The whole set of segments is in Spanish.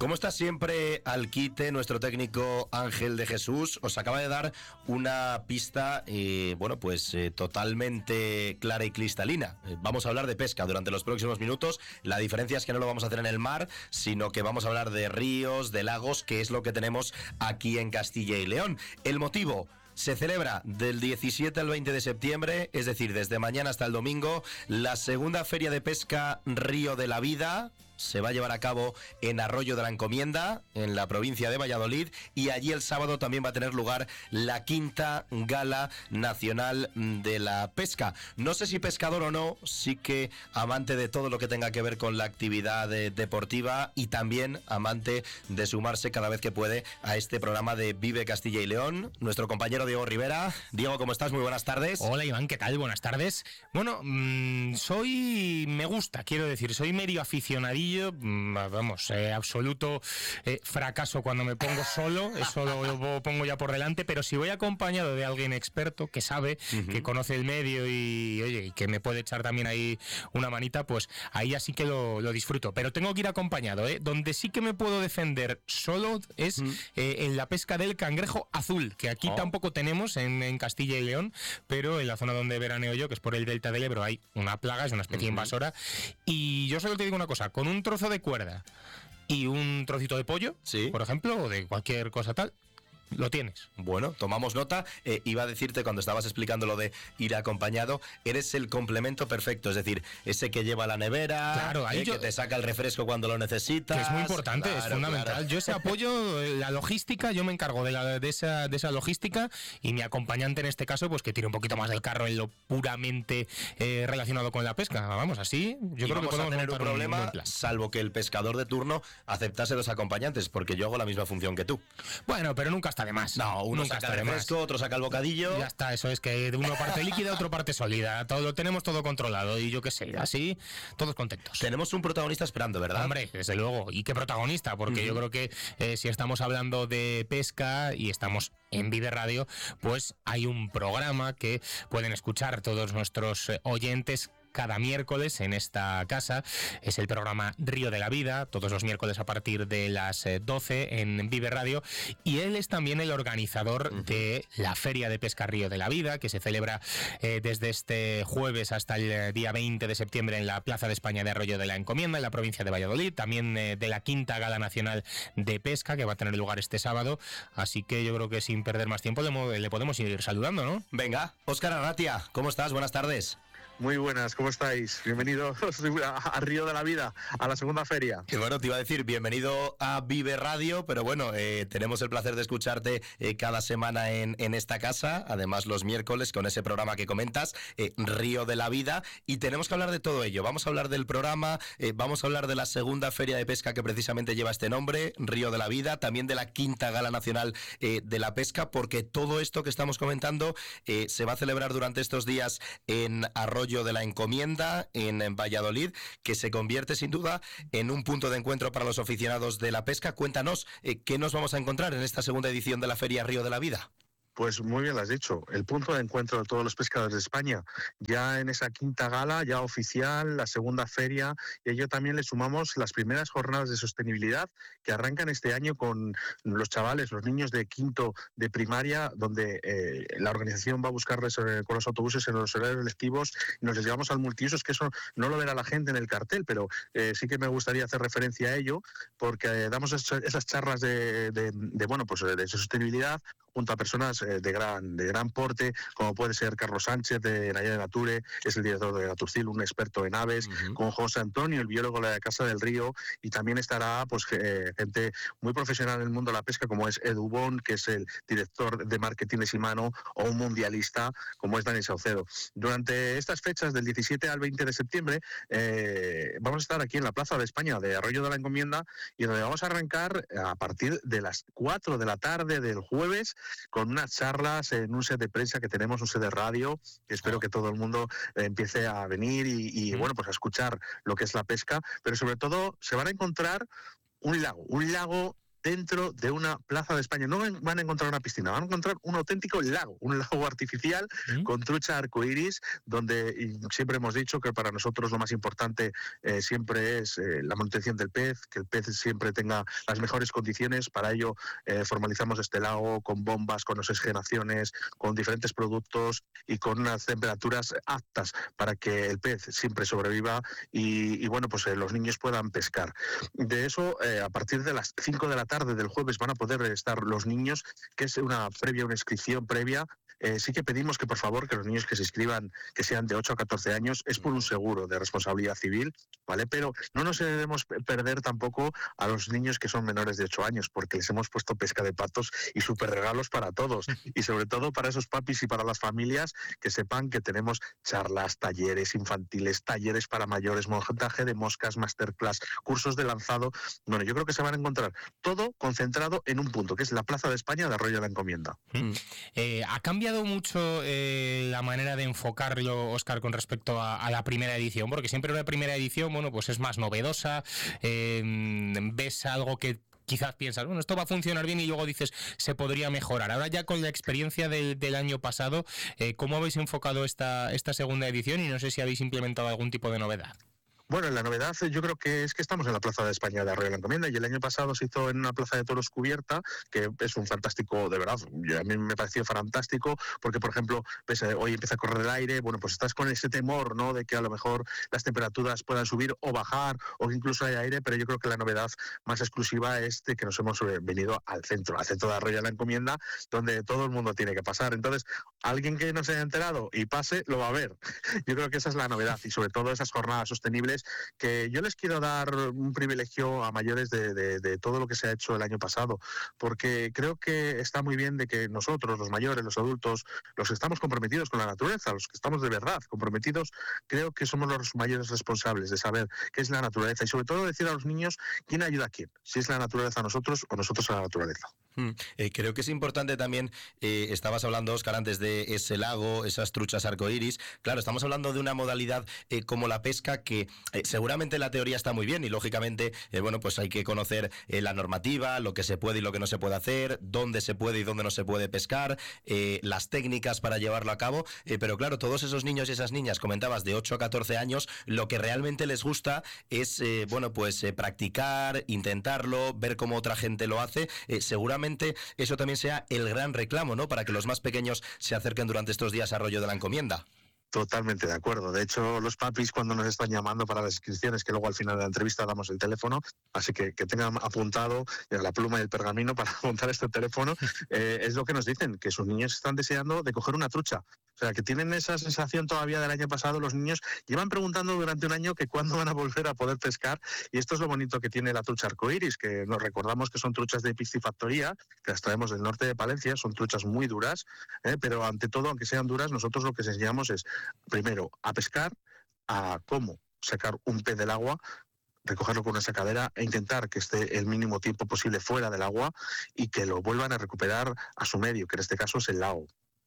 Como está siempre al quite, nuestro técnico Ángel de Jesús os acaba de dar una pista, totalmente clara y cristalina. Vamos a hablar de pesca durante los próximos minutos. La diferencia es que no lo vamos a hacer en el mar, sino que vamos a hablar de ríos, de lagos, que es lo que tenemos aquí en Castilla y León. El motivo: se celebra del 17 al 20 de septiembre, es decir, desde mañana hasta el domingo, la segunda Feria de Pesca Río de la Vida. Se va a llevar a cabo en Arroyo de la Encomienda, en la provincia de Valladolid, y allí el sábado también va a tener lugar la quinta Gala Nacional de la Pesca. No sé si pescador o no, sí que amante de todo lo que tenga que ver con la actividad deportiva y también amante de sumarse cada vez que puede a este programa de Vive Castilla y León. Nuestro compañero Diego Rivera. Diego, ¿cómo estás? Muy buenas tardes. Hola Iván, ¿qué tal? Buenas tardes. Bueno, soy medio aficionadillo. Absoluto fracaso cuando me pongo solo, eso lo pongo ya por delante, pero si voy acompañado de alguien experto que sabe, que conoce el medio y que me puede echar también ahí una manita, pues ahí así que lo disfruto, pero tengo que ir acompañado, donde sí que me puedo defender solo es en la pesca del cangrejo azul, que aquí tampoco tenemos en Castilla y León, pero en la zona donde veraneo yo, que es por el delta del Ebro, hay una plaga, es una especie invasora, y yo solo te digo una cosa: con un trozo de cuerda y un trocito de pollo, ¿sí?, por ejemplo, o de cualquier cosa tal, lo tienes. Bueno, tomamos nota. Iba a decirte, cuando estabas explicando lo de ir acompañado, eres el complemento perfecto, es decir, ese que lleva la nevera, claro, que te saca el refresco cuando lo necesitas. Que es muy importante, claro, es fundamental. Claro. Yo ese apoyo, la logística, yo me encargo de esa logística, y mi acompañante en este caso, pues que tire un poquito más del carro en lo puramente relacionado con la pesca. Vamos, así yo creo que podemos tener un problema, salvo que el pescador de turno aceptase los acompañantes, porque yo hago la misma función que tú. Bueno, pero nunca está de más. No, uno nunca saca el refresco, otro saca el bocadillo. Ya está, eso es que uno parte líquida, otro parte sólida. Todo lo tenemos todo controlado, y yo qué sé, así todos contentos. Tenemos un protagonista esperando, ¿verdad? Hombre, desde luego. ¿Y qué protagonista? Porque yo creo que si estamos hablando de pesca y estamos en Vive Radio, pues hay un programa que pueden escuchar todos nuestros oyentes cada miércoles en esta casa. Es el programa Río de la Vida, todos los miércoles a partir de las 12 en Vive Radio, y él es también el organizador de la Feria de Pesca Río de la Vida, que se celebra desde este jueves hasta el día 20 de septiembre en la Plaza de España de Arroyo de la Encomienda, en la provincia de Valladolid, también de la quinta Gala Nacional de Pesca, que va a tener lugar este sábado, así que yo creo que sin perder más tiempo le podemos ir saludando, ¿no? Venga, Óscar Arratia, ¿cómo estás? Buenas tardes. Muy buenas, ¿cómo estáis? Bienvenidos a Río de la Vida, a la segunda feria. Y bueno, te iba a decir, bienvenido a Vive Radio, pero bueno, tenemos el placer de escucharte cada semana en esta casa, además los miércoles con ese programa que comentas, Río de la Vida, y tenemos que hablar de todo ello. Vamos a hablar del programa, vamos a hablar de la segunda feria de pesca que precisamente lleva este nombre, Río de la Vida, también de la quinta Gala Nacional de la Pesca, porque todo esto que estamos comentando se va a celebrar durante estos días en Arroyo de la Encomienda, en Valladolid, que se convierte sin duda en un punto de encuentro para los aficionados de la pesca. Cuéntanos, ¿qué nos vamos a encontrar en esta segunda edición de la Feria Río de la Vida? Pues muy bien lo has dicho, el punto de encuentro de todos los pescadores de España, ya en esa quinta gala, ya oficial, la segunda feria, y a ello también le sumamos las primeras jornadas de sostenibilidad que arrancan este año con los chavales, los niños de quinto de primaria, donde la organización va a buscarles con los autobuses en los horarios lectivos, y nos les llevamos al multiusos, que eso no lo verá la gente en el cartel, pero sí que me gustaría hacer referencia a ello, porque damos esas charlas de sostenibilidad junto a personas de gran porte, como puede ser Carlos Sánchez de Naya de Nature, es el director de Naturcil, un experto en aves, con José Antonio, el biólogo de la Casa del Río, y también estará pues gente muy profesional en el mundo de la pesca, como es Edu Bon, que es el director de marketing de Shimano, o un mundialista como es Dani Saucedo. Durante estas fechas, del 17 al 20 de septiembre, vamos a estar aquí en la Plaza de España de Arroyo de la Encomienda, y donde vamos a arrancar a partir de las 4 de la tarde del jueves, con unas charlas en un set de prensa que tenemos, un set de radio, que espero que todo el mundo empiece a venir y a escuchar lo que es la pesca, pero sobre todo se van a encontrar un lago dentro de una plaza de España. No van a encontrar una piscina, van a encontrar un auténtico lago, un lago artificial con trucha arcoíris, donde siempre hemos dicho que para nosotros lo más importante siempre es la manutención del pez, que el pez siempre tenga las mejores condiciones. Para ello formalizamos este lago con bombas, con oxigenaciones, con diferentes productos y con unas temperaturas aptas para que el pez siempre sobreviva y bueno, pues los niños puedan pescar. De eso, a partir de las 5 de la tarde del jueves van a poder estar los niños, que es una inscripción previa. Sí que pedimos que por favor que los niños que se inscriban, que sean de 8 a 14 años, es por un seguro de responsabilidad civil, ¿vale? Pero no nos debemos perder tampoco a los niños que son menores de 8 años, porque les hemos puesto pesca de patos y súper regalos para todos, y sobre todo para esos papis y para las familias, que sepan que tenemos charlas, talleres infantiles, talleres para mayores, montaje de moscas, masterclass, cursos de lanzado. Bueno, yo creo que se van a encontrar todo concentrado en un punto, que es la Plaza de España de Arroyo de la Encomienda. ¿Ha cambiado mucho la manera de enfocarlo, Óscar, con respecto a la primera edición? Porque siempre la primera edición, bueno, pues es más novedosa, ves algo que quizás piensas, bueno, esto va a funcionar bien, y luego dices, se podría mejorar. Ahora ya con la experiencia del año pasado, ¿cómo habéis enfocado esta segunda edición? Y no sé si habéis implementado algún tipo de novedad. Bueno, la novedad yo creo que es que estamos en la Plaza de España de Arroyo de la Encomienda, y el año pasado se hizo en una plaza de toros cubierta, que es un fantástico, de verdad, a mí me pareció fantástico, porque por ejemplo, pues, hoy empieza a correr el aire, bueno, pues estás con ese temor, ¿no?, de que a lo mejor las temperaturas puedan subir o bajar, o que incluso haya aire, pero yo creo que la novedad más exclusiva es de que nos hemos venido al centro de Arroyo de la Encomienda, donde todo el mundo tiene que pasar. Entonces, alguien que no se haya enterado y pase, lo va a ver. Yo creo que esa es la novedad, y sobre todo esas jornadas sostenibles, que yo les quiero dar un privilegio a mayores de todo lo que se ha hecho el año pasado, porque creo que está muy bien de que nosotros, los mayores, los adultos, los que estamos comprometidos con la naturaleza, los que estamos de verdad comprometidos, creo que somos los mayores responsables de saber qué es la naturaleza, y sobre todo decir a los niños quién ayuda a quién, si es la naturaleza a nosotros o nosotros a la naturaleza. Creo que es importante también, estabas hablando, Óscar, antes de ese lago, esas truchas arcoíris. Claro, estamos hablando de una modalidad como la pesca, que seguramente la teoría está muy bien, y lógicamente, bueno, pues hay que conocer la normativa, lo que se puede y lo que no se puede hacer, dónde se puede y dónde no se puede pescar, las técnicas para llevarlo a cabo, pero claro, todos esos niños y esas niñas, comentabas, de 8 a 14 años, lo que realmente les gusta es, bueno, pues practicar, intentarlo, ver cómo otra gente lo hace. Seguramente eso también sea el gran reclamo, ¿no?, para que los más pequeños se acerquen durante estos días a Arroyo de la Encomienda. Totalmente de acuerdo. De hecho, los papis, cuando nos están llamando para las inscripciones, que luego al final de la entrevista damos el teléfono, así que tengan apuntado la pluma y el pergamino para apuntar este teléfono, es lo que nos dicen, que sus niños están deseando de coger una trucha. O sea, que tienen esa sensación todavía del año pasado. Los niños llevan preguntando durante un año que cuándo van a volver a poder pescar, y esto es lo bonito que tiene la trucha arcoíris, que nos recordamos que son truchas de piscifactoría, que las traemos del norte de Palencia, son truchas muy duras, pero ante todo, aunque sean duras, nosotros lo que les enseñamos es, primero, a pescar, a cómo sacar un pez del agua, recogerlo con una sacadera e intentar que esté el mínimo tiempo posible fuera del agua y que lo vuelvan a recuperar a su medio, que en este caso es el lago.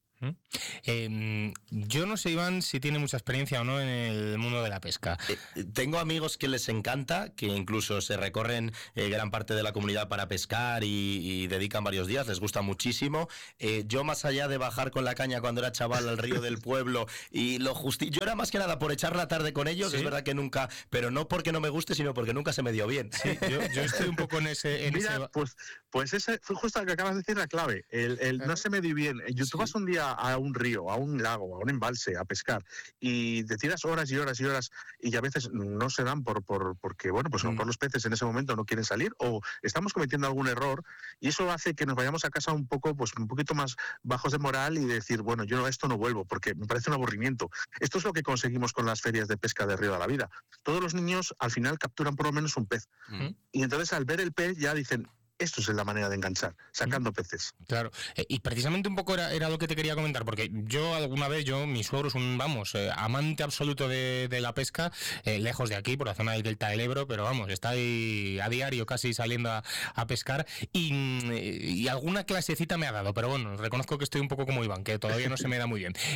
Yo no sé, Iván, si tiene mucha experiencia o no en el mundo de la pesca. Tengo amigos que les encanta, que incluso se recorren gran parte de la comunidad para pescar y dedican varios días, les gusta muchísimo. Yo, más allá de bajar con la caña cuando era chaval al río del pueblo, y yo era más que nada por echar la tarde con ellos. ¿Sí? Es verdad que nunca, pero no porque no me guste, sino porque nunca se me dio bien. Sí, yo estoy un poco en ese... Mira, pues ese fue justo lo que acabas de decir, la clave. El no se me dio bien. Tú vas un día a un río, a un lago, a un embalse, a pescar, y te tiras horas y horas y horas, y a veces no se dan porque, bueno, pues a lo mejor los peces en ese momento no quieren salir, o estamos cometiendo algún error, y eso hace que nos vayamos a casa un poquito más bajos de moral, y decir, bueno, yo a esto no vuelvo, porque me parece un aburrimiento. Esto es lo que conseguimos con las ferias de pesca de Río de la Vida. Todos los niños al final capturan por lo menos un pez, y entonces al ver el pez ya dicen, esto es la manera de enganchar, sacando peces. Claro, y precisamente un poco era lo que te quería comentar, porque mi suegro es un, amante absoluto de la pesca, lejos de aquí, por la zona del Delta del Ebro, pero vamos, está ahí a diario casi saliendo a pescar, y alguna clasecita me ha dado, pero bueno, reconozco que estoy un poco como Iván, que todavía no se me da muy bien.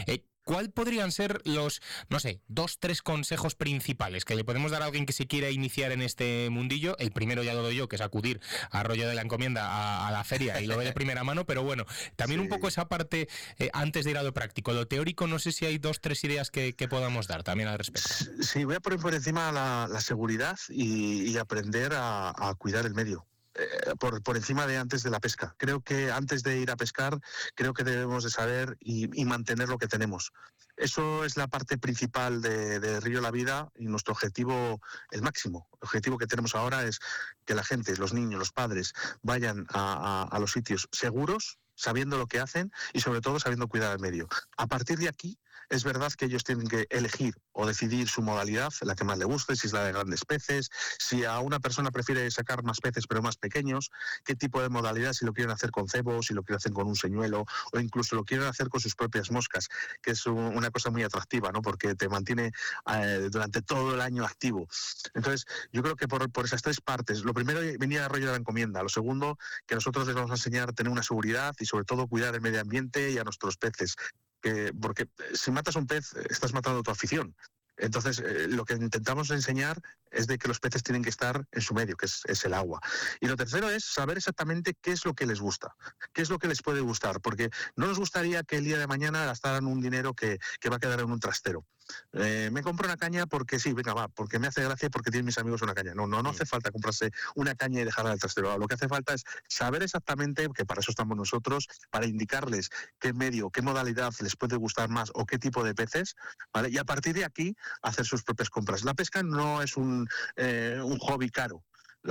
¿cuál podrían ser los, no sé, 2-3 consejos principales que le podemos dar a alguien que se quiera iniciar en este mundillo? El primero ya lo doy yo, que es acudir a Arroyo de la Encomienda a la feria y lo ve de primera mano, pero bueno, también un poco esa parte antes de ir a lo práctico, lo teórico, no sé si hay 2-3 ideas que podamos dar también al respecto. Sí, voy a poner por encima la seguridad y aprender a cuidar el medio. Por encima de antes de la pesca. Creo que antes de ir a pescar, creo que debemos de saber y mantener lo que tenemos. Eso es la parte principal de Río La Vida y nuestro objetivo, el máximo. El objetivo que tenemos ahora es que la gente, los niños, los padres, vayan a los sitios seguros, sabiendo lo que hacen y sobre todo sabiendo cuidar el medio. A partir de aquí, es verdad que ellos tienen que elegir o decidir su modalidad, la que más le guste, si es la de grandes peces, si a una persona prefiere sacar más peces pero más pequeños, qué tipo de modalidad, si lo quieren hacer con cebo, si lo quieren hacer con un señuelo o incluso lo quieren hacer con sus propias moscas, que es una cosa muy atractiva, ¿no? Porque te mantiene durante todo el año activo. Entonces, yo creo que por esas 3 partes, lo primero, venir a Arroyo de la Encomienda, lo segundo, que nosotros les vamos a enseñar a tener una seguridad y sobre todo cuidar el medio ambiente y a nuestros peces. Porque si matas un pez, estás matando tu afición. Entonces, lo que intentamos enseñar es de que los peces tienen que estar en su medio, que es el agua. Y lo tercero es saber exactamente qué es lo que les gusta, qué es lo que les puede gustar, porque no nos gustaría que el día de mañana gastaran un dinero que va a quedar en un trastero. Me compro una caña porque sí, venga, va, porque me hace gracia y porque tienen mis amigos una caña. No hace falta comprarse una caña y dejarla en el trastero. Lo que hace falta es saber exactamente, que para eso estamos nosotros, para indicarles qué medio, qué modalidad les puede gustar más o qué tipo de peces, ¿vale? Y a partir de aquí hacer sus propias compras. La pesca no es un hobby caro.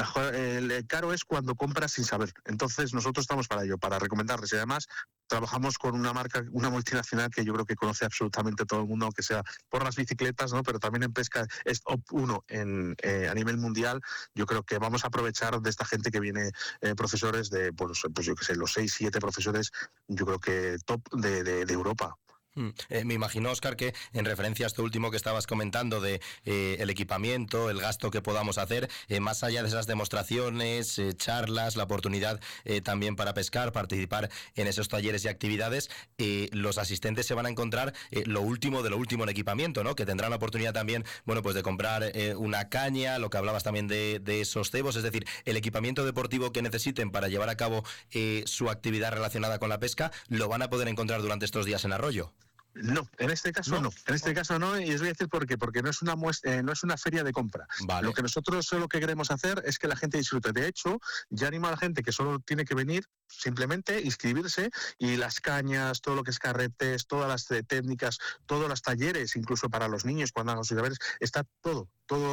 El caro es cuando compras sin saber. Entonces nosotros estamos para ello, para recomendarles, y además trabajamos con una marca, una multinacional que yo creo que conoce absolutamente todo el mundo, aunque sea por las bicicletas, ¿no? Pero también en pesca es top 1 a nivel mundial. Yo creo que vamos a aprovechar de esta gente que viene, profesores de, pues yo que sé, los 6-7 profesores, yo creo que top de Europa. Me imagino, Óscar, que en referencia a esto último que estabas comentando de el equipamiento, el gasto que podamos hacer, más allá de esas demostraciones, charlas, la oportunidad también para pescar, participar en esos talleres y actividades, los asistentes se van a encontrar lo último de lo último en equipamiento, ¿no? Que tendrán la oportunidad también, bueno, pues de comprar una caña, lo que hablabas también de esos cebos, es decir, el equipamiento deportivo que necesiten para llevar a cabo su actividad relacionada con la pesca, lo van a poder encontrar durante estos días en Arroyo. No, en este caso no. En este caso no, y os voy a decir por qué. Porque no es una feria de compra. Vale. Lo que nosotros solo que queremos hacer es que la gente disfrute. De hecho, ya animo a la gente que solo tiene que venir, simplemente inscribirse, y las cañas, todo lo que es carretes, todas las técnicas, todos los talleres, incluso para los niños cuando hagan sus deberes, está todo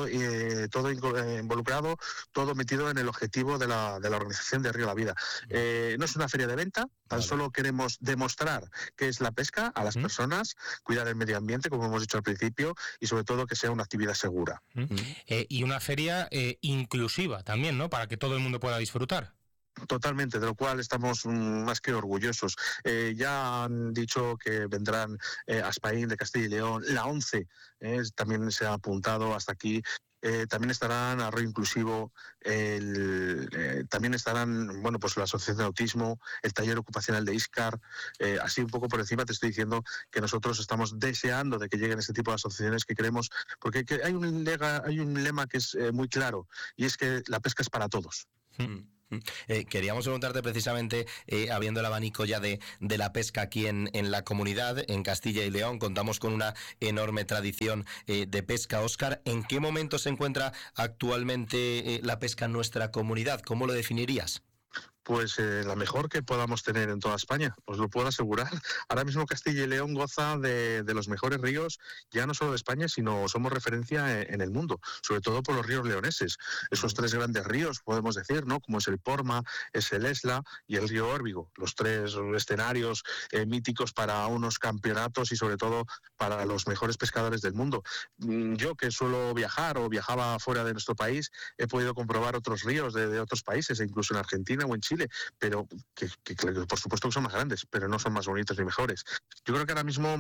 involucrado, todo metido en el objetivo de la organización de Río La Vida. No es una feria de venta, tan solo queremos demostrar qué es la pesca a las personas, cuidar el medio ambiente, como hemos dicho al principio, y sobre todo que sea una actividad segura. Y una feria inclusiva también, ¿no? Para que todo el mundo pueda disfrutar. Totalmente, de lo cual estamos más que orgullosos. Ya han dicho que vendrán Aspaín de Castilla y León, la ONCE también se ha apuntado hasta aquí. También estarán Arroyo Inclusivo, también estarán, bueno, pues la Asociación de Autismo, el taller ocupacional de ISCAR. Así un poco por encima te estoy diciendo que nosotros estamos deseando de que lleguen este tipo de asociaciones que queremos, porque hay un lema que es muy claro, y es que la pesca es para todos. Queríamos preguntarte precisamente, habiendo el abanico ya de la pesca aquí en la comunidad, en Castilla y León, contamos con una enorme tradición de pesca. Óscar, ¿en qué momento se encuentra actualmente la pesca en nuestra comunidad? ¿Cómo lo definirías? Pues la mejor que podamos tener en toda España, os lo puedo asegurar. Ahora mismo Castilla y León goza de los mejores ríos, ya no solo de España, sino somos referencia en el mundo, sobre todo por los ríos leoneses. Esos 3 grandes ríos, podemos decir, ¿no? Como es el Porma, es el Esla y el río Órbigo, los 3 escenarios míticos para unos campeonatos y sobre todo para los mejores pescadores del mundo. Yo, que suelo viajar o viajaba fuera de nuestro país, he podido comprobar otros ríos de otros países, incluso en Argentina o en Chile, posible, pero que por supuesto que son más grandes, pero no son más bonitos ni mejores. Yo creo que ahora mismo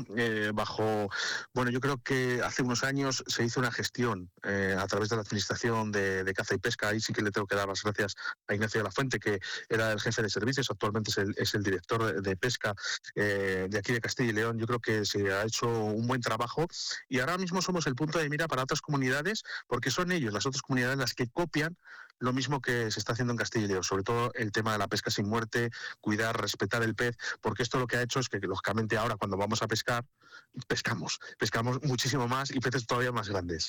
yo creo que hace unos años se hizo una gestión a través de la Administración de Caza y Pesca. Ahí sí que le tengo que dar las gracias a Ignacio de la Fuente, que era el jefe de servicios, actualmente es el director de pesca de aquí de Castilla y León. Yo creo que se ha hecho un buen trabajo y ahora mismo somos el punto de mira para otras comunidades, porque son ellos, las otras comunidades, las que copian lo mismo que se está haciendo en Castilla y León, sobre todo el tema de la pesca sin muerte, cuidar, respetar el pez, porque esto lo que ha hecho es que, lógicamente, ahora cuando vamos a pescar, pescamos muchísimo más y peces todavía más grandes.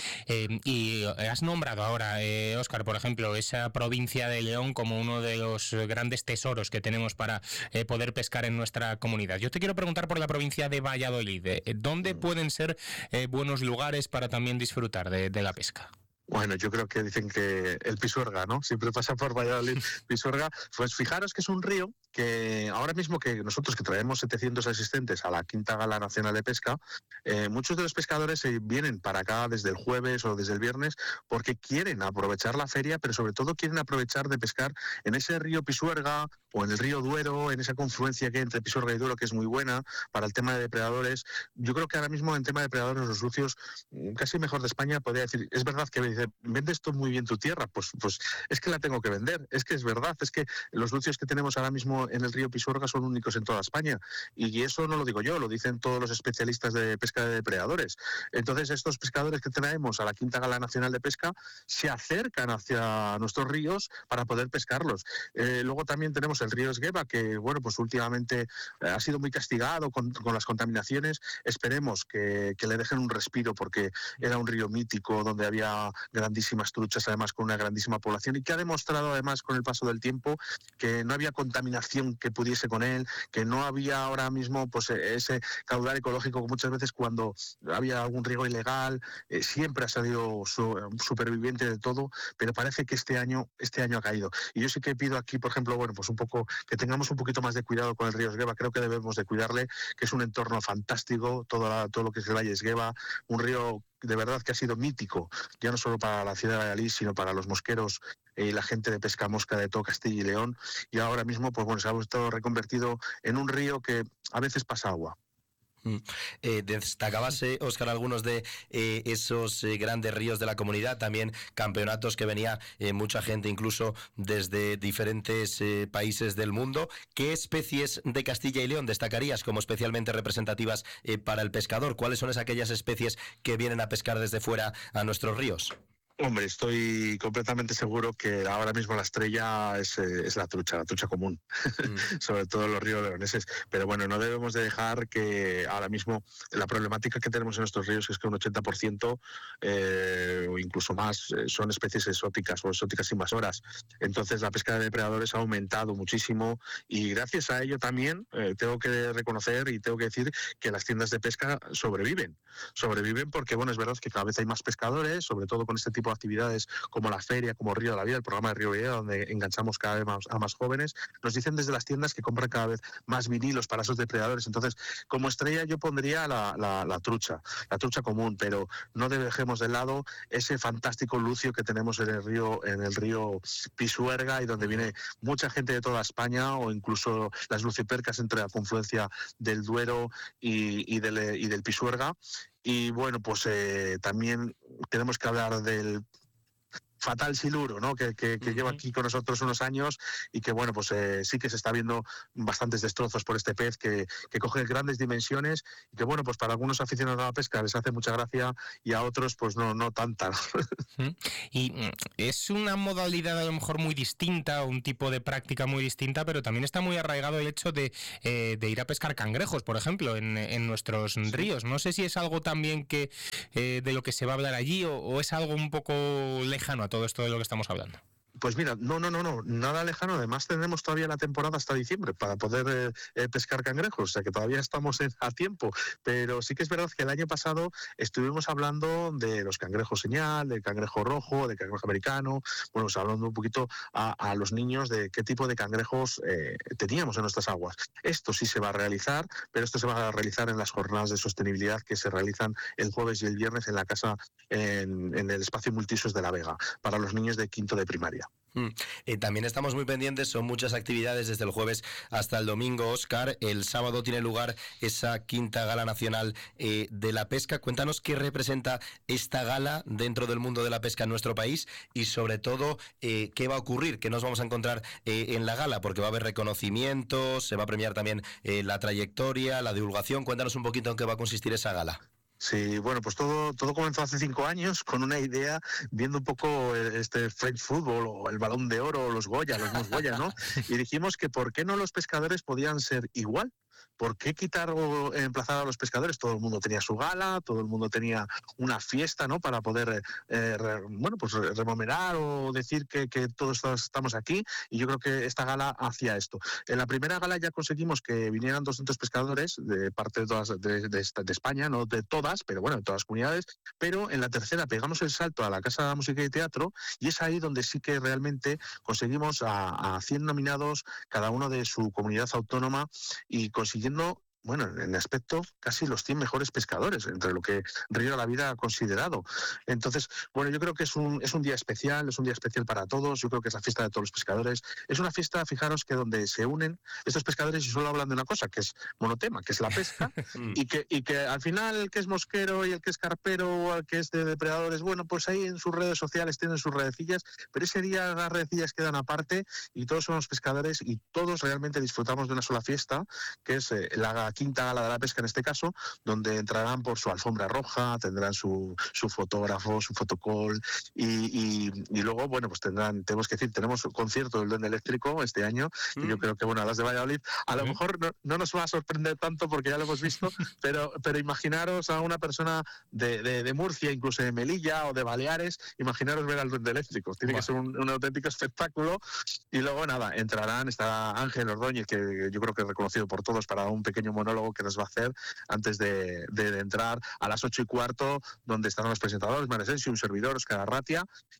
Y has nombrado ahora, Óscar, por ejemplo, esa provincia de León como uno de los grandes tesoros que tenemos para poder pescar en nuestra comunidad. Yo te quiero preguntar por la provincia de Valladolid. ¿Dónde pueden ser buenos lugares para también disfrutar de la pesca? Bueno, yo creo que dicen que el Pisuerga, ¿no? Siempre pasa por Valladolid, Pisuerga. Pues fijaros que es un río que ahora mismo que nosotros que traemos 700 asistentes a la Quinta Gala Nacional de Pesca, muchos de los pescadores vienen para acá desde el jueves o desde el viernes porque quieren aprovechar la feria, pero sobre todo quieren aprovechar de pescar en ese río Pisuerga o en el río Duero, en esa confluencia que hay entre Pisuerga y Duero, que es muy buena para el tema de depredadores. Yo creo que ahora mismo en tema de depredadores los lucios casi mejor de España, podría decir. Es verdad que dice, vendes tú muy bien tu tierra, pues es que la tengo que vender, es que es verdad, es que los lucios que tenemos ahora mismo en el río Pisuerga son únicos en toda España, y eso no lo digo yo, lo dicen todos los especialistas de pesca de depredadores. Entonces estos pescadores que traemos a la Quinta Gala Nacional de Pesca se acercan hacia nuestros ríos para poder pescarlos. Luego también tenemos el río Esgueva, que bueno, pues últimamente ha sido muy castigado con las contaminaciones. Esperemos que le dejen un respiro, porque era un río mítico donde había grandísimas truchas, además con una grandísima población, y que ha demostrado además con el paso del tiempo que no había contaminación que pudiese con él, que no había ahora mismo pues ese caudal ecológico que muchas veces cuando había algún riego ilegal siempre ha salido superviviente de todo, pero parece que este año ha caído. Y yo sí que pido aquí, por ejemplo, bueno, pues un poco que tengamos un poquito más de cuidado con el río Esgueva. Creo que debemos de cuidarle, que es un entorno fantástico, todo lo que es el Valle Esgueva, un río de verdad que ha sido mítico, ya no solo para la ciudad de Valladolid, sino para los mosqueros y la gente de pesca mosca de todo Castilla y León, y ahora mismo pues bueno, se ha estado reconvertido en un río que a veces pasa agua. Destacabas, Óscar, algunos de esos grandes ríos de la comunidad, también campeonatos que venía mucha gente incluso desde diferentes países del mundo. ¿Qué especies de Castilla y León destacarías como especialmente representativas para el pescador? ¿Cuáles son aquellas especies que vienen a pescar desde fuera a nuestros ríos? Hombre, estoy completamente seguro que ahora mismo la estrella es la trucha común, sobre todo en los ríos leoneses. Pero bueno, no debemos de dejar que ahora mismo la problemática que tenemos en nuestros ríos es que un 80% o incluso más son especies exóticas o exóticas invasoras. Entonces la pesca de depredadores ha aumentado muchísimo, y gracias a ello también tengo que reconocer y tengo que decir que las tiendas de pesca sobreviven porque bueno, es verdad que cada vez hay más pescadores, sobre todo con este tipo de actividades como la feria, como Río de la Vida, el programa de Río de la Vida, donde enganchamos cada vez más a más jóvenes. Nos dicen desde las tiendas que compran cada vez más vinilos para esos depredadores. Entonces, como estrella yo pondría la trucha común, pero no dejemos de lado ese fantástico lucio que tenemos en el río Pisuerga, y donde viene mucha gente de toda España, o incluso las luciopercas entre la confluencia del Duero y del Pisuerga. Y bueno, pues también tenemos que hablar del fatal siluro, ¿no? que lleva aquí con nosotros unos años, y que bueno, pues sí que se está viendo bastantes destrozos por este pez que coge grandes dimensiones, y que bueno, pues para algunos aficionados a la pesca les hace mucha gracia, y a otros pues no tanta. Y es una modalidad a lo mejor muy distinta, un tipo de práctica muy distinta, pero también está muy arraigado el hecho de ir a pescar cangrejos, por ejemplo, en nuestros ríos. No sé si es algo también que de lo que se va a hablar allí, o es algo un poco lejano a todo esto de lo que estamos hablando. Pues mira, no, nada lejano. Además tenemos todavía la temporada hasta diciembre para poder pescar cangrejos, o sea que todavía estamos a tiempo. Pero sí que es verdad que el año pasado estuvimos hablando de los cangrejos señal, del cangrejo rojo, del cangrejo americano. Bueno, pues hablando un poquito a los niños de qué tipo de cangrejos teníamos en nuestras aguas. Esto sí se va a realizar, pero esto se va a realizar en las jornadas de sostenibilidad que se realizan el jueves y el viernes en la casa, en el espacio multiusos de La Vega, para los niños de quinto de primaria. día. También estamos muy pendientes, son muchas actividades desde el jueves hasta el domingo, Óscar. El sábado tiene lugar esa quinta gala nacional de la pesca. Cuéntanos qué representa esta gala dentro del mundo de la pesca en nuestro país y sobre todo qué va a ocurrir, qué nos vamos a encontrar en la gala, porque va a haber reconocimientos, se va a premiar también la trayectoria, la divulgación. Cuéntanos un poquito en qué va a consistir esa gala. Sí, bueno, pues todo comenzó hace 5 años con una idea, viendo un poco este French Football o el Balón de Oro o los Goya, ¿no? Y dijimos que ¿por qué no los pescadores podían ser igual? ¿Por qué quitar o emplazar a los pescadores? Todo el mundo tenía su gala, todo el mundo tenía una fiesta, ¿no? Para poder, pues rememorar o decir que todos estamos aquí. Y yo creo que esta gala hacía esto. En la primera gala ya conseguimos que vinieran 200 pescadores de parte de todas de España, no de todas, pero bueno, de todas las comunidades. Pero en la tercera pegamos el salto a la Casa de Música y Teatro y es ahí donde sí que realmente conseguimos a 100 nominados, cada uno de su comunidad autónoma, y consiguiendo, bueno, en aspecto casi los 100 mejores pescadores, entre lo que Río de la Vida ha considerado. Entonces, bueno, yo creo que es un día especial, para todos. Yo creo que es la fiesta de todos los pescadores. Es una fiesta, fijaros, que donde se unen estos pescadores y solo hablan de una cosa, que es monotema, que es la pesca, y que al final el que es mosquero y el que es carpero o el que es de depredadores, bueno, pues ahí en sus redes sociales tienen sus redecillas, pero ese día las redecillas quedan aparte y todos somos pescadores y todos realmente disfrutamos de una sola fiesta, que es la quinta gala de la pesca en este caso, donde entrarán por su alfombra roja, tendrán su fotógrafo, su fotocall y luego, bueno, pues tenemos que decir, tenemos un concierto del Duende Eléctrico este año y yo creo que, bueno, a las de Valladolid a lo mejor no nos va a sorprender tanto porque ya lo hemos visto, pero imaginaros a una persona de Murcia, incluso de Melilla o de Baleares, imaginaros ver al Duende Eléctrico. Tiene que ser un auténtico espectáculo. Y luego, nada, estará Ángel Ordóñez, que yo creo que es reconocido por todos, para un pequeño monólogo que nos va a hacer antes de entrar a las 8:15, donde estarán los presentadores, Maresensio, un servidor, Óscar Arratia,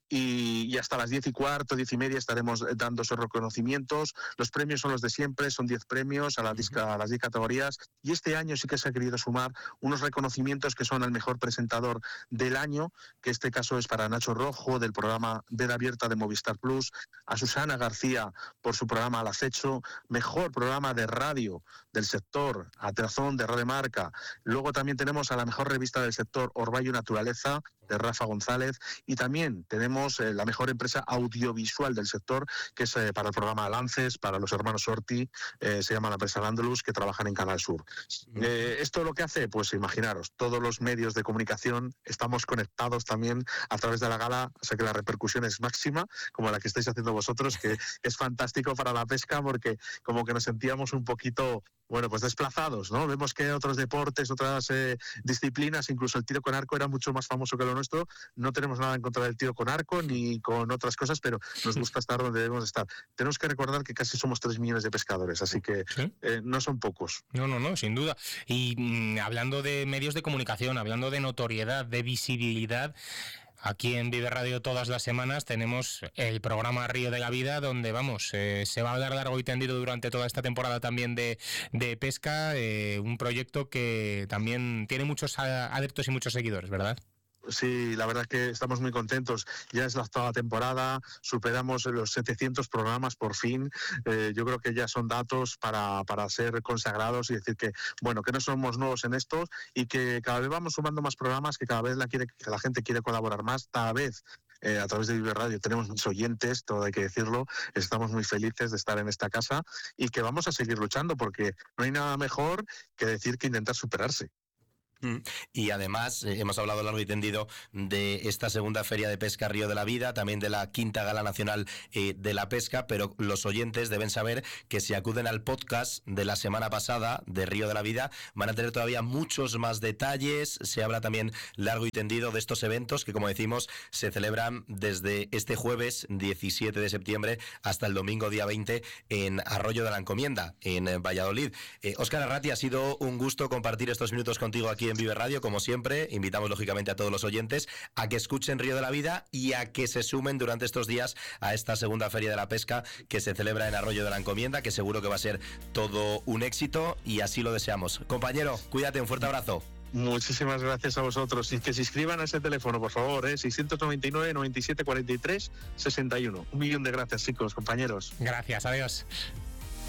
y hasta las 10:15, 10:30 estaremos dando esos reconocimientos. Los premios son los de siempre, son 10 premios a las 10 categorías, y este año sí que se ha querido sumar unos reconocimientos que son al mejor presentador del año, que este caso es para Nacho Rojo, del programa Veda Abierta de Movistar Plus, a Susana García por su programa Al Acecho, mejor programa de radio del sector, a Trazón de Radio Marca. Luego también tenemos a la mejor revista del sector, Orvallo y Naturaleza, de Rafa González, y también tenemos la mejor empresa audiovisual del sector, que es para el programa Lances, para los hermanos Orti, se llama la empresa Landulus, que trabajan en Canal Sur. ¿Esto lo que hace? Pues imaginaros, todos los medios de comunicación estamos conectados también a través de la gala, o sea que la repercusión es máxima, como la que estáis haciendo vosotros, que es fantástico para la pesca, porque como que nos sentíamos un poquito, bueno, pues desplazados, ¿no? Vemos que otros deportes, otras disciplinas, incluso el tiro con arco era mucho más famoso que lo nuestro. No tenemos nada en contra del tiro con arco ni con otras cosas, pero nos gusta estar donde debemos estar. Tenemos que recordar que casi somos 3 millones de pescadores, así que ¿sí? No son pocos. No, sin duda. Y hablando de medios de comunicación, hablando de notoriedad, de visibilidad, aquí en Vive Radio todas las semanas tenemos el programa Río de la Vida, donde se va a hablar largo y tendido durante toda esta temporada también de pesca, un proyecto que también tiene muchos adeptos y muchos seguidores, ¿verdad? Sí, la verdad es que estamos muy contentos. Ya es la octava temporada, superamos los 700 programas por fin. Yo creo que ya son datos para ser consagrados y decir que, bueno, que no somos nuevos en esto y que cada vez vamos sumando más programas, que cada vez la gente quiere colaborar más, cada vez. A través de Vive Radio tenemos muchos oyentes, todo hay que decirlo. Estamos muy felices de estar en esta casa y que vamos a seguir luchando, porque no hay nada mejor que decir que intentar superarse. Y además hemos hablado largo y tendido de esta segunda Feria de Pesca Río de la Vida, también de la quinta Gala Nacional de la Pesca, pero los oyentes deben saber que si acuden al podcast de la semana pasada de Río de la Vida van a tener todavía muchos más detalles. Se habla también largo y tendido de estos eventos que, como decimos, se celebran desde este jueves 17 de septiembre hasta el domingo día 20 en Arroyo de la Encomienda, en Valladolid. Óscar Arratia, ha sido un gusto compartir estos minutos contigo aquí en Vive Radio, como siempre. Invitamos lógicamente a todos los oyentes a que escuchen Río de la Vida y a que se sumen durante estos días a esta segunda Feria de la Pesca que se celebra en Arroyo de la Encomienda, que seguro que va a ser todo un éxito y así lo deseamos. Compañero, cuídate, un fuerte abrazo. Muchísimas gracias a vosotros. Y que se inscriban a ese teléfono, por favor, 699 97 43 61. 1 millón de gracias, chicos, compañeros. Gracias, adiós.